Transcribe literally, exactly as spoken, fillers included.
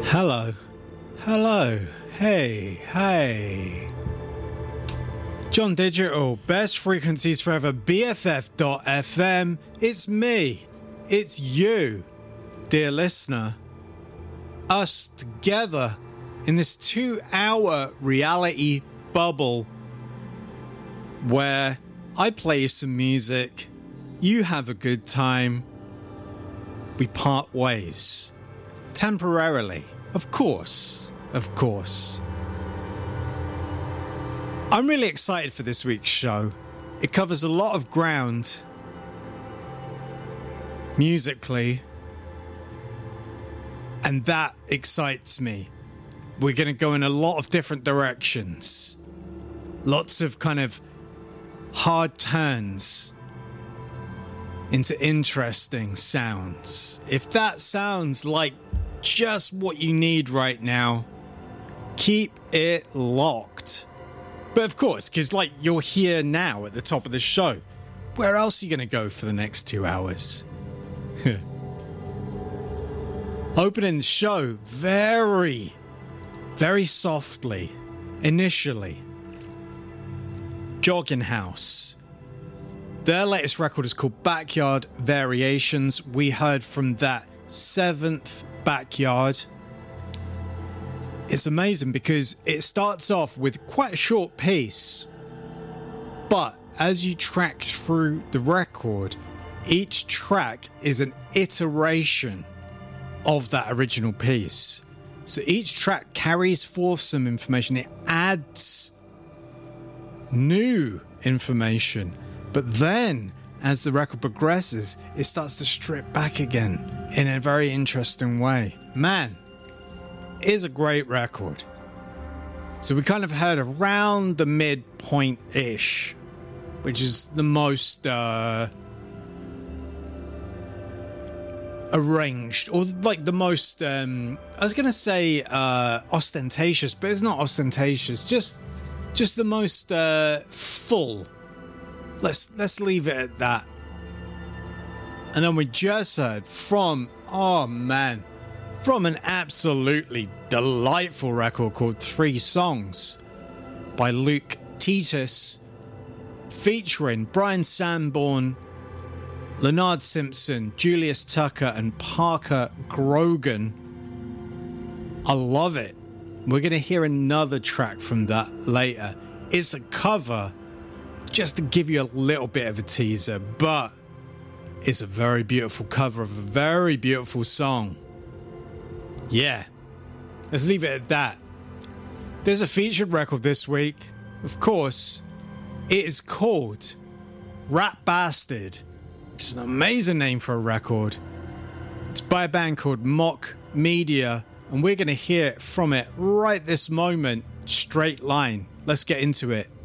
Hello. Hello. Hey. Hey. John Digital, best frequencies forever, B F F dot F M. It's me. It's you, dear listener. Us together in this two-hour reality bubble where I play you some music, you have a good time, we part ways. Temporarily. Of course. Of course. I'm really excited for this week's show. It covers a lot of ground musically, and that excites me. We're going to go in a lot of different directions. Lots of kind of hard turns into interesting sounds. If that sounds like just what you need right now, keep it locked. But of course, because like you're here now at the top of the show, where else are you going to go for the next two hours? Opening the show very, very softly, initially. Jogging House. Their latest record is called Backyard Variations. We heard from that seventh Backyard. It's amazing because it starts off with quite a short piece, but as you track through the record, each track is an iteration of that original piece. So each track carries forth some information. It adds new information, but then as the record progresses, it starts to strip back again in a very interesting way. Man, it is a great record. So we kind of heard around the midpoint-ish, which is the most uh, arranged, or like the most, um, I was going to say uh, ostentatious, but it's not ostentatious, just just the most uh, full. Let's let's leave it at that. And then we just heard from, oh man, from an absolutely delightful record called Three Songs by Luke Titus, featuring Brian Sanborn, Leonard Simpson, Julius Tucker, and Parker Grogan. I love it. We're going to hear another track from that later. It's a cover, just to give you a little bit of a teaser, but it's a very beautiful cover of a very beautiful song. Yeah, let's leave it at that. There's a featured record this week, of course. It is called Rat Bastard, which is an amazing name for a record. It's by a band called Mock Media, and we're going to hear from it right this moment. Straight Line. Let's get into it.